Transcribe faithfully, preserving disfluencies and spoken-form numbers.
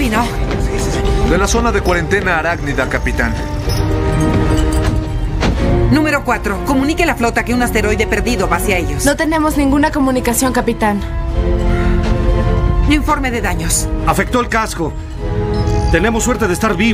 vino? De la zona de cuarentena arácnida, capitán. Número cuatro. Comunique a la flota que un asteroide perdido va hacia ellos. No tenemos ninguna comunicación, capitán. Informe de daños. Afectó el casco. Tenemos suerte de estar vivos.